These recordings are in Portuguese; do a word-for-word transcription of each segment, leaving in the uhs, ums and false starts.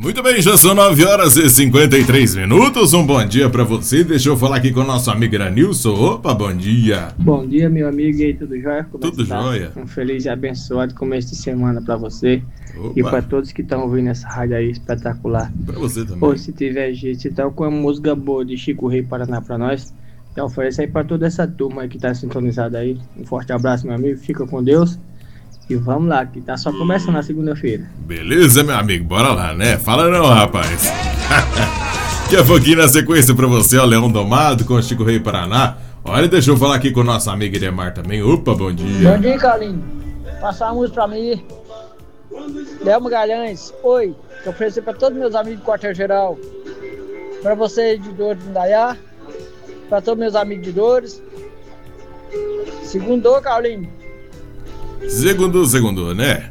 Muito bem, já são nove horas e cinquenta e três minutos. Um bom dia pra você. Deixa eu falar aqui com o nosso amigo Iranilson. Opa, bom dia. Bom dia, meu amigo. E aí, tudo jóia? Como tudo tá? jóia. Um feliz e abençoado começo de semana pra você. Opa. E pra todos que estão ouvindo essa rádio aí espetacular. Pra você também. Ou se tiver jeito, se tá com uma música boa de Chico Rei Paraná pra nós, já oferece aí pra toda essa turma aí que tá sintonizada aí. Um forte abraço, meu amigo. Fica com Deus. E vamos lá, que tá só começando na segunda-feira. Beleza, meu amigo, bora lá, né? Fala não, rapaz. Daqui a pouquinho na sequência pra você, ó, Leão Domado com o Chico Rei Paraná. Olha, deixa eu falar aqui com o nosso amigo Idemar também. Opa, bom dia. Bom dia, Carlinhos. Passar uma música pra mim. Léo Magalhães, oi. Que eu ofereci pra todos meus amigos do quartel geral. Pra você de Dores do Indaiá. Pra todos meus amigos de Dores. Segundou, Carlinhos. Segundo, segundo, né?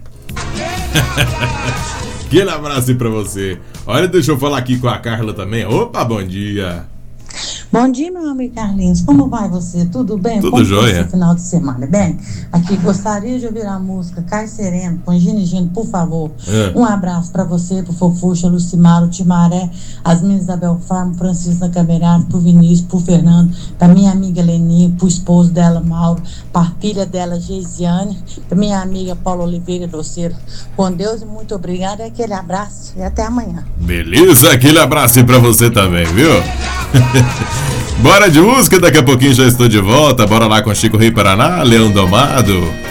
Aquele abraço aí pra você. Olha, deixa eu falar aqui com a Carla também. Opa, bom dia. Bom dia, meu amigo Carlinhos. Como vai você? Tudo bem? Tudo Como jóia. Esse final de semana, bem? Aqui gostaria de ouvir a música Cai Sereno, com Gino e Gino, por favor. É. Um abraço pra você, pro Fofuxa, Lucimaro, Timaré, as meninas da Belfarm, Francisco da Camerata, pro Vinícius, pro Fernando, pra minha amiga Leninha, pro esposo dela, Mauro, pra filha dela, Geisiane, pra minha amiga Paula Oliveira Doceiro. Com Deus e muito obrigada. Aquele abraço e até amanhã. Beleza, aquele abraço aí pra você também, viu? Bora de música, daqui a pouquinho já estou de volta. Bora lá com Chico Rei Paraná, Leão Domado.